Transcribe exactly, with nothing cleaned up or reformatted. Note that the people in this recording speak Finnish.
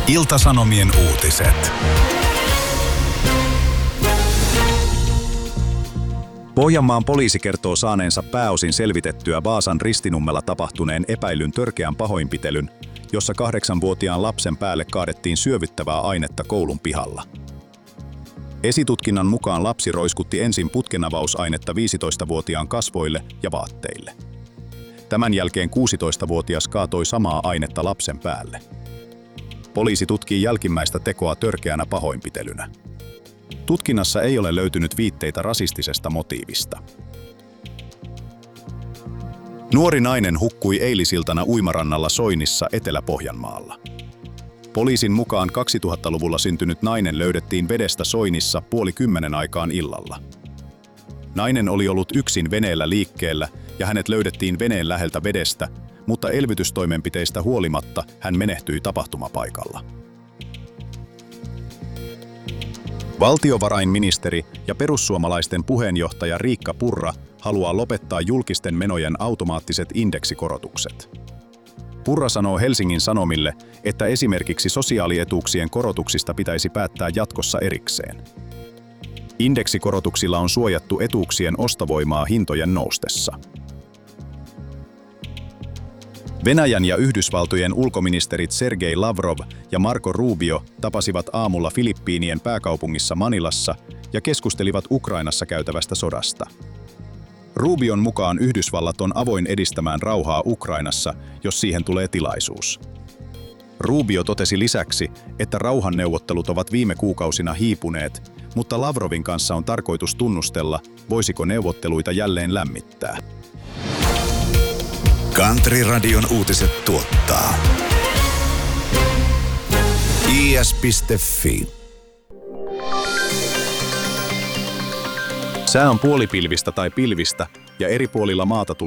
Ilta-Sanomien uutiset. Pohjanmaan poliisi kertoo saaneensa pääosin selvitettyä Vaasan Ristinummella tapahtuneen epäillyn törkeän pahoinpitelyn, jossa kahdeksanvuotiaan lapsen päälle kaadettiin syövyttävää ainetta koulun pihalla. Esitutkinnan mukaan lapsi roiskutti ensin putkenavausainetta viisitoistavuotiaan kasvoille ja vaatteille. Tämän jälkeen kuusitoistavuotias kaatoi samaa ainetta lapsen päälle. Poliisi tutkii jälkimmäistä tekoa törkeänä pahoinpitelynä. Tutkinnassa ei ole löytynyt viitteitä rasistisesta motiivista. Nuori nainen hukkui eilisiltana uimarannalla Soinissa Etelä-Pohjanmaalla. Poliisin mukaan kaksituhattaluvulla syntynyt nainen löydettiin vedestä Soinissa puoli kymmenen aikaan illalla. Nainen oli ollut yksin veneellä liikkeellä ja hänet löydettiin veneen läheltä vedestä, mutta elvytystoimenpiteistä huolimatta hän menehtyi tapahtumapaikalla. Valtiovarainministeri ja perussuomalaisten puheenjohtaja Riikka Purra haluaa lopettaa julkisten menojen automaattiset indeksikorotukset. Purra sanoo Helsingin Sanomille, että esimerkiksi sosiaalietuuksien korotuksista pitäisi päättää jatkossa erikseen. Indeksikorotuksilla on suojattu etuuksien ostovoimaa hintojen noustessa. Venäjän ja Yhdysvaltojen ulkoministerit Sergei Lavrov ja Marco Rubio tapasivat aamulla Filippiinien pääkaupungissa Manilassa ja keskustelivat Ukrainassa käytävästä sodasta. Rubion mukaan Yhdysvallat on avoin edistämään rauhaa Ukrainassa, jos siihen tulee tilaisuus. Rubio totesi lisäksi, että rauhanneuvottelut ovat viime kuukausina hiipuneet, mutta Lavrovin kanssa on tarkoitus tunnustella, voisiko neuvotteluita jälleen lämmittää. Country-radion uutiset tuottaa i s piste f i. Sää on puolipilvistä tai pilvistä ja eri puolilla maata tulee